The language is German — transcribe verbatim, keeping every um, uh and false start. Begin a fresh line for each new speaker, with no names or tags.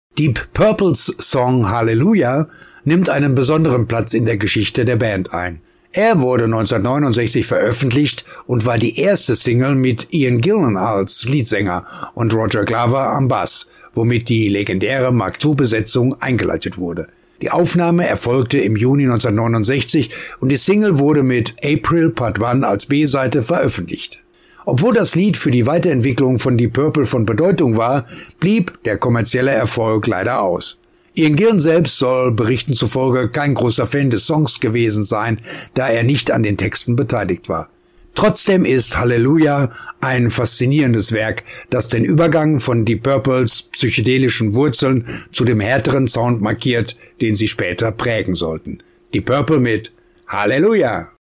Deep Purples Song Hallelujah nimmt einen besonderen Platz in der Geschichte der Band ein. Er wurde neunzehnhundertneunundsechzig veröffentlicht und war die erste Single mit Ian Gillan als Leadsänger und Roger Glover am Bass, womit die legendäre Mark zwei Besetzung eingeleitet wurde. Die Aufnahme erfolgte im Juni neunzehnhundertneunundsechzig und die Single wurde mit April Part eins als B-Seite veröffentlicht. Obwohl das Lied für die Weiterentwicklung von Deep Purple von Bedeutung war, blieb der kommerzielle Erfolg leider aus. Ian Gillan selbst soll Berichten zufolge kein großer Fan des Songs gewesen sein, da er nicht an den Texten beteiligt war. Trotzdem ist Hallelujah ein faszinierendes Werk, das den Übergang von Deep Purples psychedelischen Wurzeln zu dem härteren Sound markiert, den sie später prägen sollten. Deep Purple mit Hallelujah!